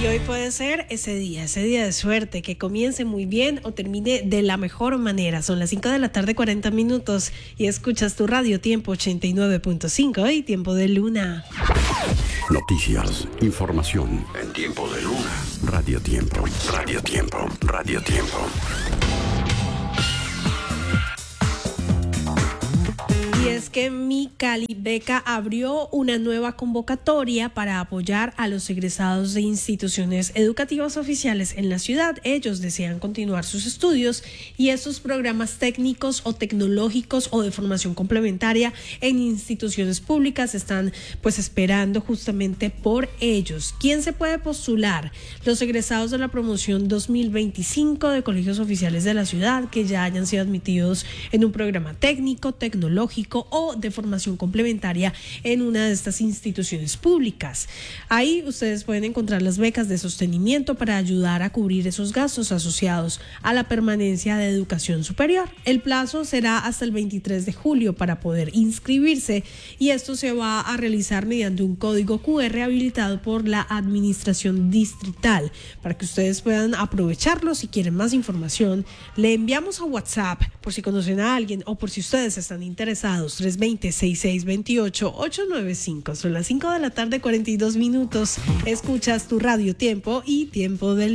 Y hoy puede ser ese día de suerte, que comience muy bien o termine de la mejor manera. Son las 5 de la tarde, 40 minutos, y escuchas tu Radio Tiempo 89.5 y Tiempo de Luna. Noticias, información en tiempo de luna. Radio Tiempo, Radio Tiempo, Radio Tiempo. Y es que Mi Cali Beca abrió una nueva convocatoria para apoyar a los egresados de instituciones educativas oficiales en la ciudad. Ellos desean continuar sus estudios y estos programas técnicos o tecnológicos o de formación complementaria en instituciones públicas están esperando justamente por ellos. ¿Quién se puede postular? Los egresados de la promoción 2025 de colegios oficiales de la ciudad que ya hayan sido admitidos en un programa técnico, tecnológico o de formación complementaria en una de estas instituciones públicas. Ahí ustedes pueden encontrar las becas de sostenimiento para ayudar a cubrir esos gastos asociados a la permanencia de educación superior. El plazo será hasta el 23 de julio para poder inscribirse, y esto se va a realizar mediante un código QR habilitado por la administración distrital para que ustedes puedan aprovecharlo. Si quieren más información, le enviamos a WhatsApp por si conocen a alguien o por si ustedes están interesados. 320-6628-895. Son las 5 de la tarde, 42 minutos. Escuchas tu Radio Tiempo y Tiempo del